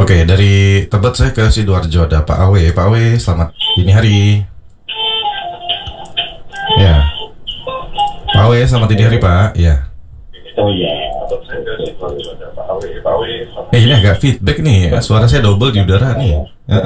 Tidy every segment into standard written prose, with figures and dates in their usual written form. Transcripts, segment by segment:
Oke, dari Tebet saya ke Sidoarjo ada Pak Awe. Pak Awe, selamat dini hari. Ya, Pak Awe, selamat dini hari Pak. Ya. Oh iya. Ini agak feedback nih, ya. Suara saya double di udara nih.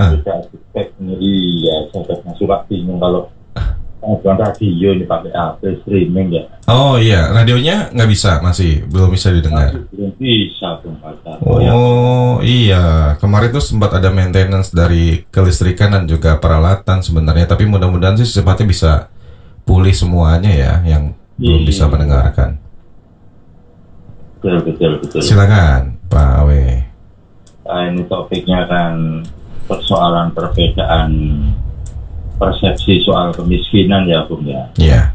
Iya, saya suka bingung kalau bukan radio ini pakai apa streaming ya. Oh iya, radionya nggak bisa, masih belum bisa didengar. Belum bisa belum ada. Oh iya, kemarin tuh sempat ada maintenance dari kelistrikan dan juga peralatan sebenarnya, tapi mudah-mudahan sih secepatnya bisa pulih semuanya ya, yang belum bisa mendengarkan. Betul. Silakan Pak Awe. Ini topiknya kan persoalan perbedaan persepsi soal kemiskinan ya Bung ya. Iya.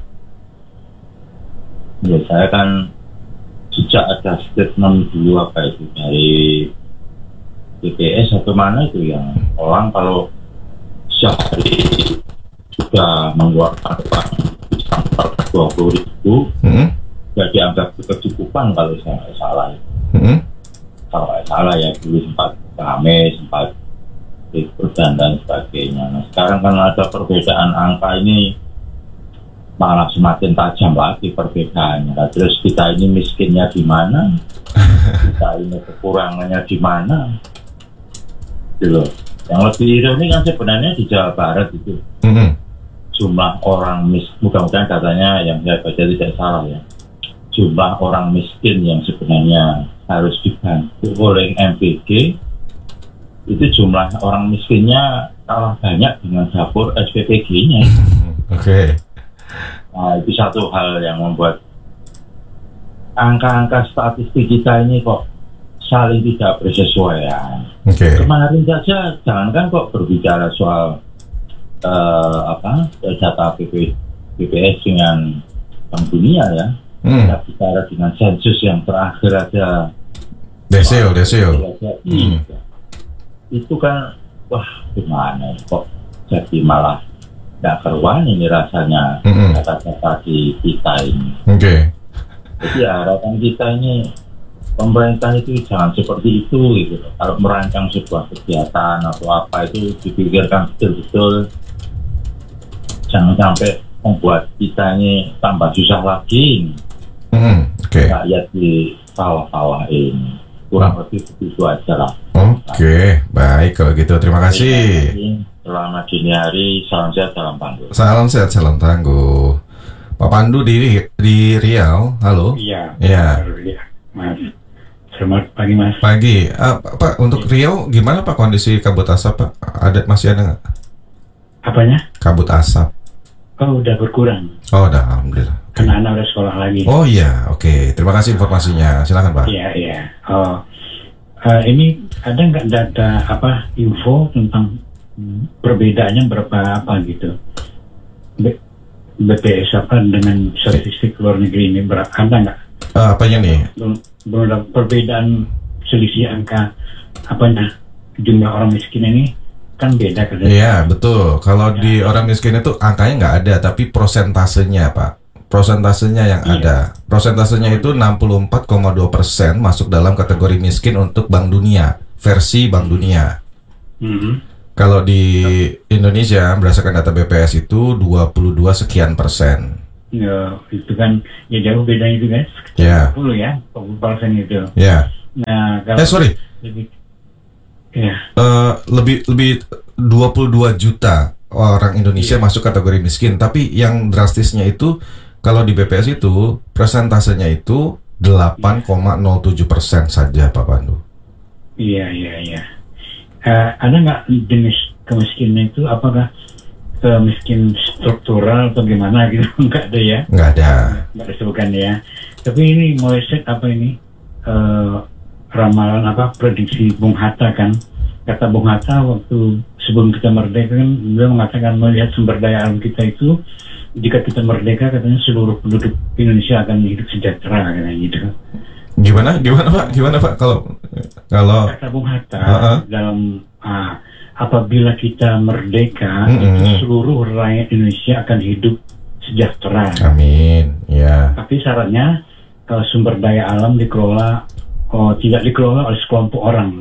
Ya saya kan sejak ada statement dulu apa itu dari BPS atau mana itu yang orang kalau sehari sudah mengeluarkan uang sampai 20.000 ya dianggap kecukupan kalau saya nggak salah. Kalau nggak salah ya dulu sempat rame, sempat dan sebagainya. Nah, sekarang kan ada perbedaan angka ini malah semakin tajam lagi perbedaannya. Nah, terus kita ini miskinnya di mana? Kita ini kekurangannya di mana? Gitu loh. Yang lebih ironi kan sebenarnya di Jawa Barat itu jumlah orang mudah-mudahan katanya yang saya baca tidak salah ya. Jumlah orang miskin yang sebenarnya harus dibantu oleh MPG itu jumlah orang miskinnya kalah banyak dengan dapur SPPG-nya. Oke. Nah, itu satu hal yang membuat angka-angka statistik kita ini kok saling tidak bersesuaian. Kemarin saja jangankan kok berbicara soal data BPS dengan Bank Dunia ya. Kita bicara dengan sensus yang terakhir aja. Desio. Itu kan wah gimana kok jadi malah nggak keruan ini rasanya kata-kata di kita ini. Jadi harapan kita ini pemerintah itu jangan seperti itu gitu. Kalau merancang sebuah kegiatan atau apa itu dipikirkan betul-betul, jangan sampai membuat kita ini tambah susah lagi. Rakyat di bawah-bawah ini kurang lebih begitu aja lah. Baik kalau gitu, terima kasih. Selamat dini hari, salam sehat, salam tangguh. Salam sehat, salam tangguh. Pak Pandu di Riau, halo. Iya. Mas, selamat pagi Mas. Pagi, Pak untuk Riau gimana Pak kondisi kabut asap Pak? Masih ada nggak? Apanya? Kabut asap. Oh udah berkurang. Oh udah, alhamdulillah. Karena anak udah sekolah lagi. Oh iya, oke. Terima kasih informasinya. Silakan Pak. Iya. Oh, ini ada nggak data info tentang perbedaannya berapa gitu? BPS dengan statistik luar negeri ini ada nggak? Apanya nih? Belum ada perbedaan selisih angka jumlah orang miskin ini kan beda kan? Iya betul. Kalau di orang miskin itu angkanya nggak ada, tapi prosentasenya Pak. Prosentasenya yang ada. Prosentasenya itu 64,2% masuk dalam kategori miskin untuk Bank Dunia, versi Bank Dunia. Kalau di Indonesia berdasarkan data BPS itu 22 sekian persen. Ya, itu kan ya jauh beda itu guys. Ya. 40 ya, 40% itu. Ya. Nah, kalau lebih 22 juta orang Indonesia masuk kategori miskin, tapi yang drastisnya itu kalau di BPS itu presentasenya itu 8,07% saja Pak Pandu. Iya. Ada nggak jenis kemiskinan itu? Apakah miskin struktural atau gimana gitu? Nggak ada ya? Nggak ada. Nggak disebutkan ya. Tapi ini mulai set ramalan prediksi Bung Hatta kan? Kata Bung Hatta waktu sebelum kita merdeka kan beliau mengatakan melihat sumber daya alam kita itu, jika kita merdeka katanya seluruh penduduk Indonesia akan hidup sejahtera katanya gitu. Gimana Pak kalau kata Bung Hatta dalam apabila kita merdeka itu seluruh rakyat Indonesia akan hidup sejahtera. Amin. Ya. Tapi syaratnya sumber daya alam tidak dikelola oleh sekelompok orang.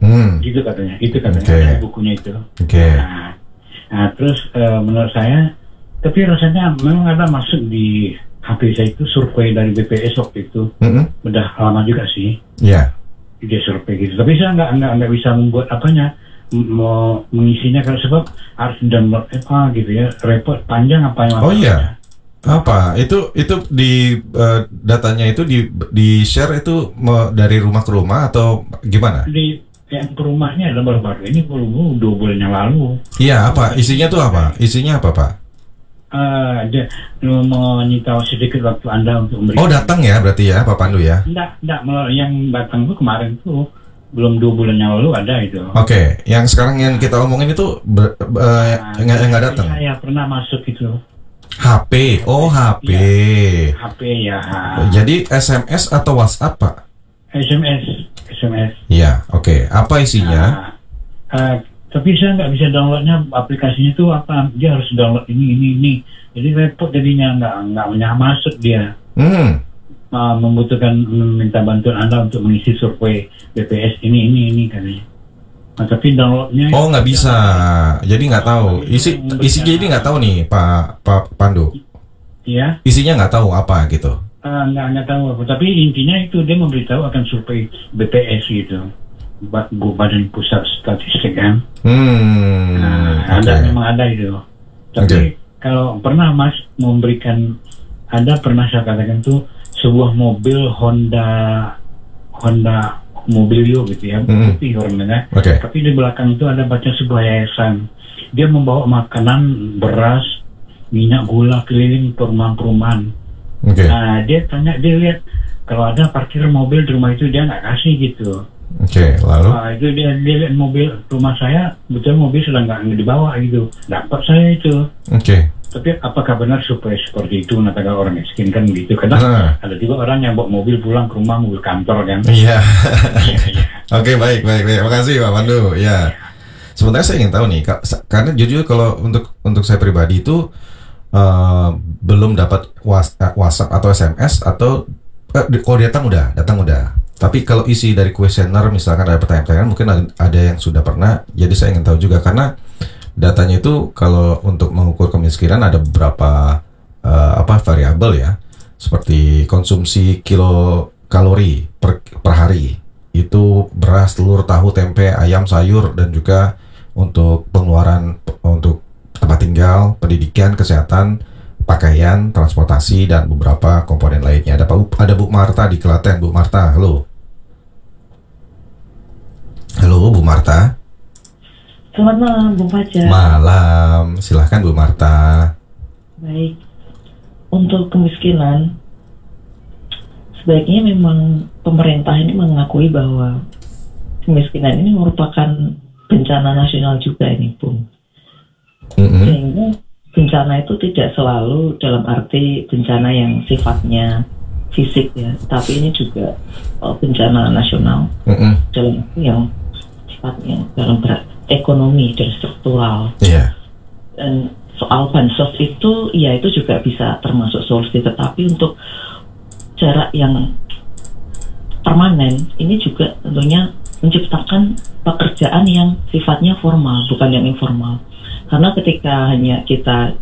Gitu katanya. Itu katanya Okay. ada bukunya itu. Oke. Nah, terus menurut saya, tapi rasanya memang ada masuk di HP saya itu survei dari BPS waktu itu. Udah lama juga sih. Ya. Dia survei gitu. Tapi saya nggak bisa membuat apanya, mau mengisinya karena sebab harus download apa gitu ya, repot panjang apa yang. Oh iya. Apa? Itu di datanya itu di share itu dari rumah ke rumah atau gimana? Di yang ke rumahnya adalah baru-baru ini, baru 2 bulan yang lalu. Iya, apa? Isinya tuh apa? Isinya apa, Pak? Dia menyita sedikit waktu Anda untuk memberikan. Oh, datang ya berarti ya, Pak Pandu ya? Enggak, yang datang tuh kemarin tuh belum 2 bulan yang lalu ada itu. Oke, yang sekarang yang kita omongin itu nggak datang. Saya pernah masuk itu. HP, oh HP. Ya, HP ya. Jadi SMS atau WhatsApp, Pak? SMS. Iya, oke. Apa isinya? Tapi saya nggak bisa downloadnya, aplikasinya itu apa? Dia harus download ini. Jadi repot jadinya, nggak masuk dia. Membutuhkan meminta bantuan Anda untuk mengisi survei BPS ini katanya. Nah, tapi downloadnya. Oh, nggak bisa. Jadi nggak tahu. Isinya jadi nggak tahu nih, Pak Pandu. Iya. Isinya nggak tahu apa gitu. Nggak tahu apa. Tapi intinya itu dia memberitahu akan survei BPS gitu. Badan Pusat Statistik kan. Memang ada itu. Tapi kalau pernah Mas memberikan, Anda pernah saya katakan tuh sebuah mobil Honda Mobilio gitu ya, putih warnanya. Tapi di belakang itu ada baca sebuah yayasan. Dia membawa makanan, beras, minyak, gula keliling perumahan-perumahan. Dia lihat kalau ada parkir mobil di rumah itu dia nggak kasih gitu. Lalu? Itu dia lihat mobil rumah saya, betul mobil sudah nggak dibawa gitu. Dapat saya itu. Tapi apakah benar supaya seperti itu katakan orang miskin kan gitu? Karena ada juga orang yang bawa mobil pulang ke rumah, mobil kantor kan. Iya. Oke, baik. Makasih Pak Pandu. Ya. Sebenarnya saya ingin tahu nih, karena jujur kalau untuk saya pribadi itu belum dapat WhatsApp atau SMS atau kalau datang udah. Tapi kalau isi dari kuesioner misalkan ada pertanyaan-pertanyaan, mungkin ada yang sudah pernah. Jadi saya ingin tahu juga karena datanya itu kalau untuk mengukur kemiskinan ada beberapa variabel ya, seperti konsumsi kilokalori per hari, itu beras, telur, tahu, tempe, ayam, sayur, dan juga untuk pengeluaran untuk tempat tinggal, pendidikan, kesehatan, pakaian, transportasi, dan beberapa komponen lainnya. Ada Bu Marta di Klaten. Bu Marta, halo. Halo Bu Marta. Selamat malam, Bung Fajar. Malam, silahkan Bu Marta. Baik, untuk kemiskinan, sebaiknya memang pemerintah ini mengakui bahwa kemiskinan ini merupakan bencana nasional juga ini, Bung. Sehingga bencana itu tidak selalu dalam arti bencana yang sifatnya fisik ya, tapi ini juga bencana nasional dalam arti yang sifatnya dalam ekonomi dan struktural. Dan soal bansos itu, ya itu juga bisa termasuk solusi, tetapi untuk jarak yang permanen ini juga tentunya menciptakan pekerjaan yang sifatnya formal, bukan yang informal. Karena ketika hanya kita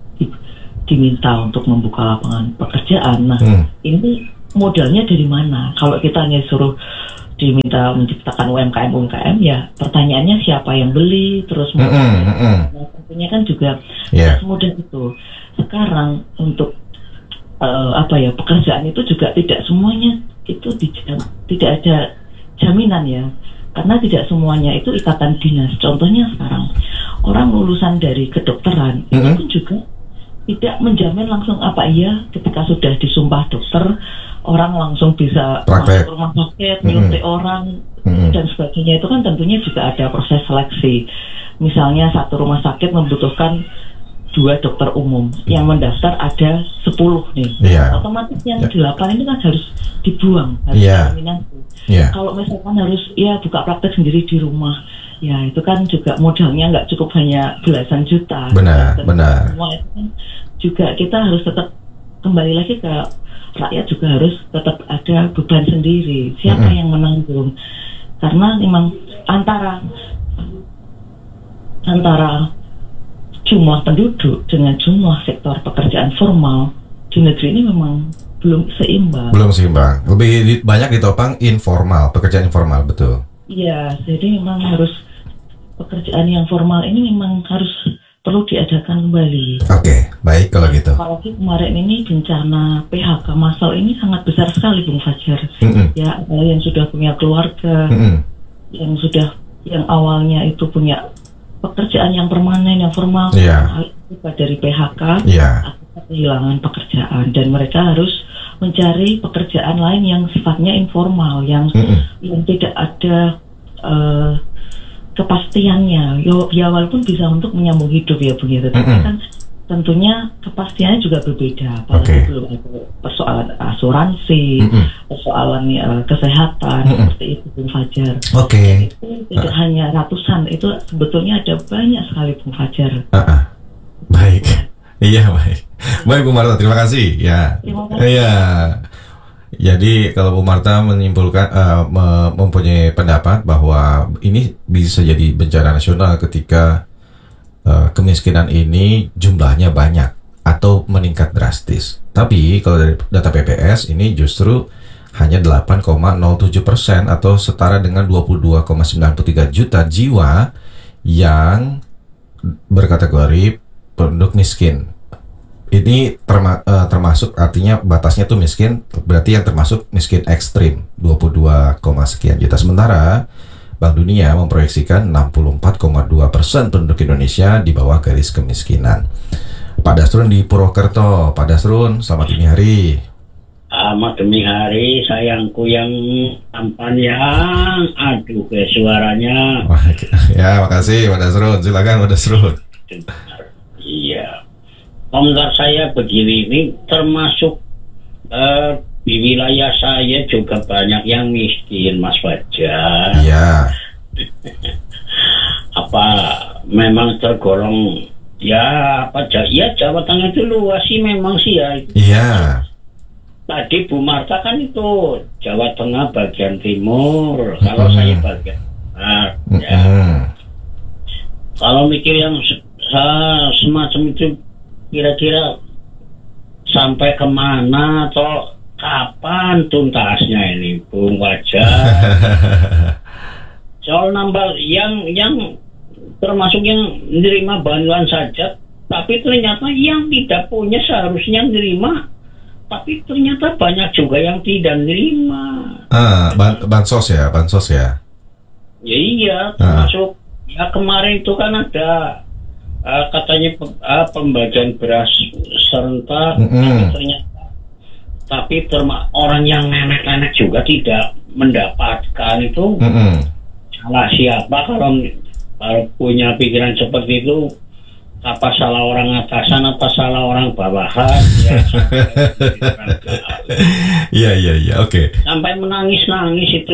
diminta untuk membuka lapangan pekerjaan, nah ini modalnya dari mana? Kalau kita hanya suruh diminta menciptakan UMKM, ya pertanyaannya siapa yang beli, terus modalnya, tentunya kan juga semudah itu. Sekarang untuk pekerjaan itu juga tidak semuanya itu tidak ada jaminan ya, karena tidak semuanya itu ikatan dinas. Contohnya sekarang orang lulusan dari kedokteran itu pun juga tidak menjamin langsung ketika sudah disumpah dokter orang langsung bisa masuk rumah sakit, nyuntik orang dan sebagainya. Itu kan tentunya juga ada proses seleksi. Misalnya satu rumah sakit membutuhkan 2 dokter umum, yang mendaftar ada 10 nih. Otomatis yang 8 ini kan harus dibuang, harus eliminasi. Kalau misalkan harus buka praktek sendiri di rumah, ya itu kan juga modalnya nggak cukup hanya belasan juta. Benar. Semua itu kan juga kita harus tetap kembali lagi ke rakyat, juga harus tetap ada beban sendiri. Siapa yang menanggung? Karena memang antara jumlah penduduk dengan jumlah sektor pekerjaan formal di negeri ini memang belum seimbang. Belum seimbang. Lebih banyak ditopang informal, pekerjaan informal, betul. Iya, jadi memang harus pekerjaan yang formal ini memang harus perlu diadakan kembali. Oke, baik kalau gitu. Apalagi kemarin ini bencana PHK massal ini sangat besar sekali, Bung Fajar. Ya, yang sudah punya keluarga, yang awalnya itu punya pekerjaan yang permanen, yang formal, dari PHK, akibat kehilangan pekerjaan, dan mereka harus mencari pekerjaan lain yang sifatnya informal, yang tidak ada kepastiannya. Ya walaupun bisa untuk menyambung hidup ya Bung, tapi kan tentunya kepastiannya juga berbeda. Apalagi belum ada persoalan asuransi, persoalan kesehatan, seperti itu Bung Fajar. Itu tidak hanya ratusan, itu sebetulnya ada banyak sekali Bung Fajar. Baik, iya baik. Baik Bu Marta, terima kasih. Ya, iya. Jadi kalau Bu Marta menyimpulkan mempunyai pendapat bahwa ini bisa jadi bencana nasional ketika kemiskinan ini jumlahnya banyak atau meningkat drastis. Tapi kalau dari data BPS ini justru hanya 8,07% atau setara dengan 22,93 juta jiwa yang berkategori penduduk miskin. Ini termasuk, artinya batasnya tuh miskin, berarti yang termasuk miskin ekstrim 22, sekian juta. Sementara Bank Dunia memproyeksikan 64,2% penduduk Indonesia di bawah garis kemiskinan. Pak Dasrun di Purwokerto. Pak Dasrun, selamat dini hari. Selamat dini hari, sayangku yang tampan yang aduh ke suaranya. Ya, makasih Pak Dasrun. Silakan Pak Dasrun. Iya. Komentar saya begini, ini termasuk di wilayah saya juga banyak yang miskin, Mas Fajar. Iya. Apa memang tergolong ya Jawa Tengah itu luas sih memang sih ya. Iya. Tadi Bu Marta kan itu Jawa Tengah bagian timur, kalau saya bagian barat. Ya. Kalau mikir yang semacam itu kira-kira sampai kemana atau kapan tuntasnya ini Bung Fajar? Soal nambah yang termasuk yang menerima bantuan saja, tapi ternyata yang tidak punya seharusnya menerima, tapi ternyata banyak juga yang tidak menerima. Bansos ya. Ya iya, termasuk ya kemarin itu kan ada katanya pembagian beras serentak, tapi orang yang nenek-nenek juga tidak mendapatkan itu. Salah siapa kalau punya pikiran seperti itu? Apa salah orang atasan, apa salah orang bawahan? Iya, oke. Sampai menangis itu.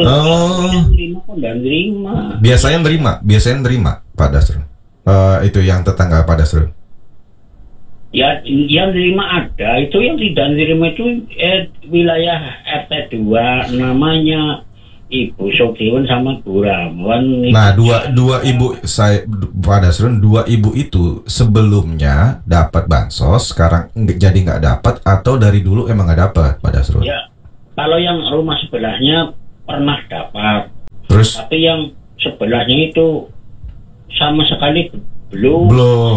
Terima. Biasanya nerima Pak Dasrun. Itu yang tetangga Pak Dasrun. Ya, yang nerima ada. Itu yang tidak nerima itu wilayah RT 2, namanya Ibu Sotiwan sama Bu Ramwan. Nah, dua ibu saya Pak Dasrun, dua ibu itu sebelumnya dapat bansos, sekarang jadi nggak dapat, atau dari dulu emang nggak dapat Pak Dasrun? Ya, kalau yang rumah sebelahnya pernah dapat. Terus? Tapi yang sebelahnya itu sama sekali belum.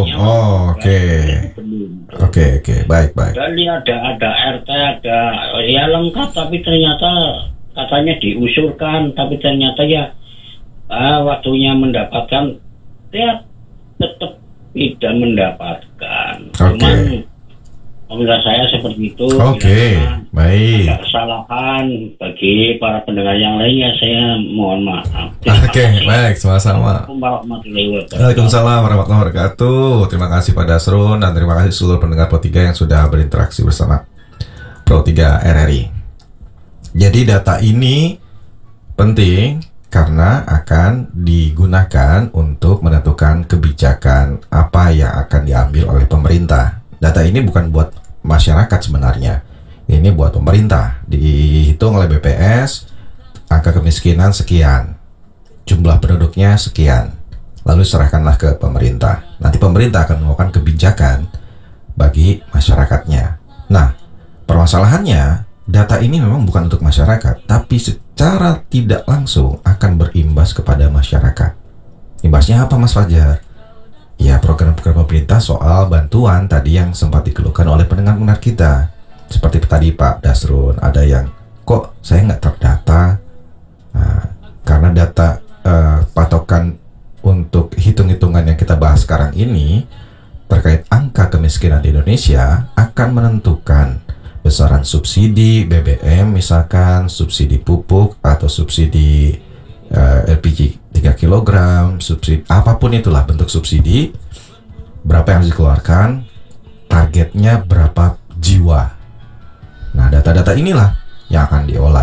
Oke, baik. Jadi ada RT, ada ya lengkap, tapi ternyata katanya diusulkan, tapi ternyata ya waktunya mendapatkan ya tetap tidak mendapatkan. Cuman menurut saya seperti itu. Baik. Ada kesalahan bagi para pendengar yang lain, ya saya mohon maaf. Baik, sama-sama. Waalaikumsalam warahmatullahi wabarakatuh. Terima kasih Pak Dasrun, dan terima kasih seluruh pendengar Pro 3 yang sudah berinteraksi bersama Pro 3 RRI. Jadi data ini penting karena akan digunakan untuk menentukan kebijakan apa yang akan diambil oleh pemerintah. Data ini bukan buat masyarakat sebenarnya, ini buat pemerintah. Dihitung oleh BPS, angka kemiskinan sekian. jumlah penduduknya sekian. Lalu serahkanlah ke pemerintah. Nanti pemerintah akan melakukan kebijakan bagi masyarakatnya. Nah, permasalahannya, data ini memang bukan untuk masyarakat, tapi secara tidak langsung akan berimbas kepada masyarakat. Imbasnya apa, Mas Fajar? Ya, program-program pemerintah soal bantuan tadi yang sempat dikeluhkan oleh pendengar-pendengar kita. Seperti tadi Pak Dasrun, ada yang, kok saya nggak terdata? Nah, karena data patokan untuk hitung-hitungan yang kita bahas sekarang ini terkait angka kemiskinan di Indonesia akan menentukan besaran subsidi BBM, misalkan subsidi pupuk atau subsidi LPG 3 kg, subsidi apapun itulah bentuk subsidi, berapa yang harus dikeluarkan, targetnya berapa jiwa. Nah, data-data inilah yang akan diolah.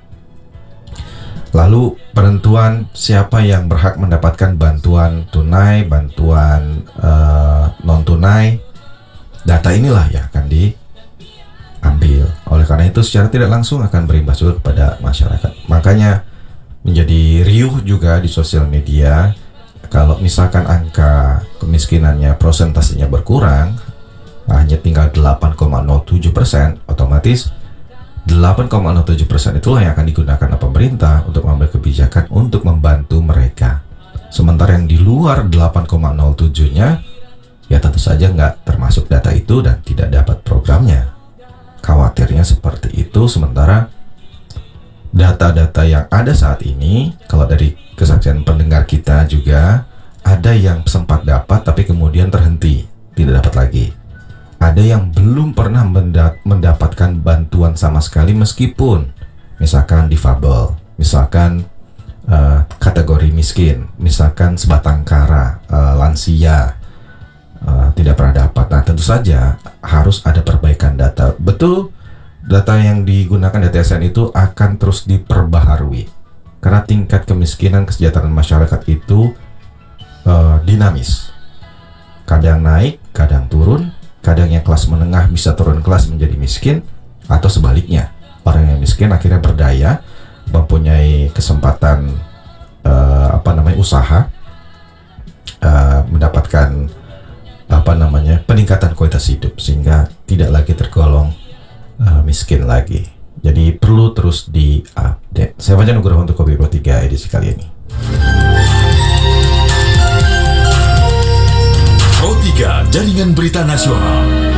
Lalu penentuan siapa yang berhak mendapatkan bantuan tunai, bantuan non-tunai, data inilah yang akan diambil. Oleh karena itu secara tidak langsung akan berimbas juga kepada masyarakat. Makanya menjadi riuh juga di sosial media kalau misalkan angka kemiskinannya prosentasenya berkurang, hanya tinggal 8,07%, otomatis 8,07% itulah yang akan digunakan oleh pemerintah untuk mengambil kebijakan untuk membantu mereka. Sementara yang di luar 8,07-nya, ya tentu saja nggak termasuk data itu dan tidak dapat programnya. Khawatirnya seperti itu, sementara data-data yang ada saat ini, kalau dari kesaksian pendengar kita juga, ada yang sempat dapat tapi kemudian terhenti, tidak dapat lagi. Ada yang belum pernah mendapatkan bantuan sama sekali meskipun misalkan difabel, misalkan kategori miskin, misalkan sebatang kara, lansia, tidak pernah dapat. Nah, tentu saja harus ada perbaikan data. Betul, data yang digunakan DTSN itu akan terus diperbaharui karena tingkat kemiskinan kesejahteraan masyarakat itu dinamis. Kadang naik, kadang turun. Kadang yang kelas menengah bisa turun kelas menjadi miskin, atau sebaliknya, orang yang miskin akhirnya berdaya, mempunyai kesempatan usaha, mendapatkan peningkatan kualitas hidup sehingga tidak lagi tergolong miskin lagi. Jadi perlu terus diupdate. Saya Fajar Nugroho untuk Kopi Pro 3 edisi kali ini. Pro 3 Jaringan Berita Nasional.